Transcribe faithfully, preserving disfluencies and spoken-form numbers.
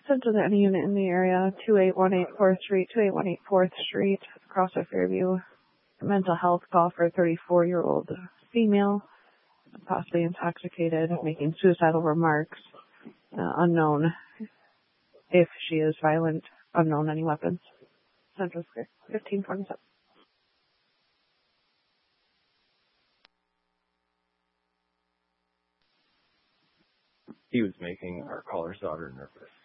Central to any unit in the area, two eight one eight fourth Street, two eight one eight fourth Street, across of Fairview. A mental health call for a thirty-four-year-old female, possibly intoxicated, making suicidal remarks, uh, unknown if she is violent, unknown any weapons. Central Square, fifteen twenty-seven. He was making our caller's daughter nervous.